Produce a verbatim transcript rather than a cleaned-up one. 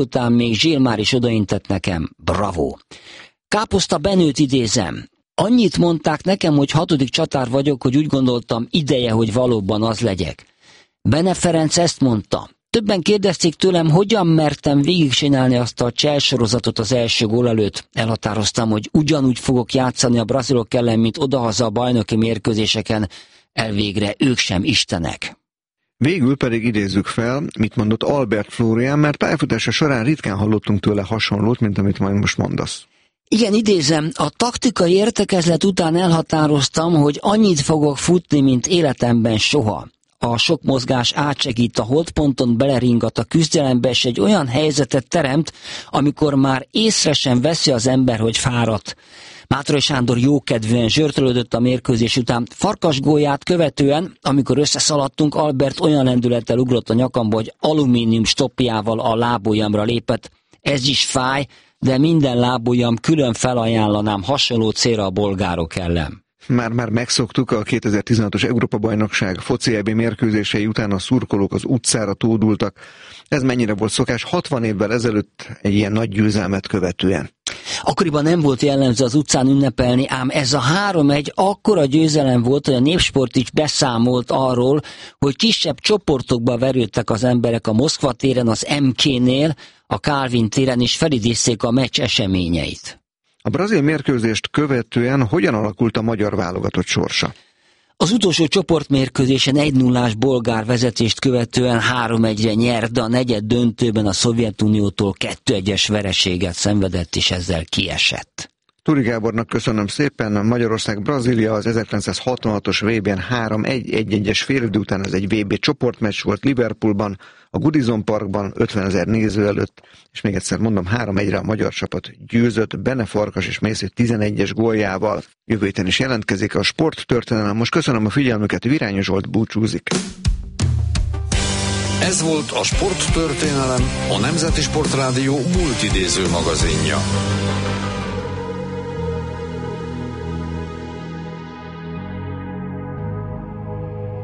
Után még Zsilmár is odaintett nekem. Bravo! Káposzta Benőt idézem. Annyit mondták nekem, hogy hatodik csatár vagyok, hogy úgy gondoltam, ideje, hogy valóban az legyek. Bene Ferenc ezt mondta. Többen kérdezték tőlem, hogyan mertem végigcsinálni azt a Chelsea sorozatot az első gól előtt. Elhatároztam, hogy ugyanúgy fogok játszani a brazilok ellen, mint odahaza a bajnoki mérkőzéseken. Elvégre ők sem istenek. Végül pedig idézzük fel, mit mondott Albert Flórián, mert pályafutása során ritkán hallottunk tőle hasonlót, mint amit majd most mondasz. Igen, idézem, a taktikai értekezlet után elhatároztam, hogy annyit fogok futni, mint életemben soha. A sok mozgás átsegít a holdponton, beleringat a küzdelembe, és egy olyan helyzetet teremt, amikor már észre sem veszi az ember, hogy fáradt. Mátrai Sándor jókedvűen zsörtölődött a mérkőzés után. Farkas gólját követően, amikor összeszaladtunk, Albert olyan lendülettel ugrott a nyakamba, hogy alumínium stoppjával a lábujjamra lépett. Ez is fáj, de minden lábujjam külön felajánlanám hasonló célra a bolgárok ellen. Már-már megszoktuk a kétezer-tizenhatos Európa-bajnokság foci é bé mérkőzései után a szurkolók az utcára tódultak. Ez mennyire volt szokás hatvan évvel ezelőtt egy ilyen nagy győzelmet követően? Akkoriban nem volt jellemző az utcán ünnepelni, ám ez a három egy akkora győzelem volt, hogy a Népsport is beszámolt arról, hogy kisebb csoportokba verődtek az emberek a Moszkva téren, az em ké-nél, a Kálvin téren, és felidézték a meccs eseményeit. A brazil mérkőzést követően hogyan alakult a magyar válogatott sorsa? Az utolsó csoportmérkőzésen egy nullás bolgár vezetést követően három egyre nyert, de a negyed döntőben a Szovjetuniótól kettő egyes vereséget szenvedett, és ezzel kiesett. Turi Gábornak köszönöm szépen. Magyarország-Brazília az ezerkilencszázhatvanhatos vé bén három egy egy-es félidő után, ez egy vé bé csoportmeccs volt Liverpoolban, a Goodison Parkban ötvenezer néző előtt, és még egyszer mondom, három egyre a magyar csapat győzött Bene Farkas és Mésző tizenegyes góljával. Jövő héten is jelentkezik a sporttörténelem. Most köszönöm a figyelmüket, Virányi Zsolt búcsúzik. Ez volt a Sporttörténelem, a Nemzeti Sportrádió multidéző magazinja.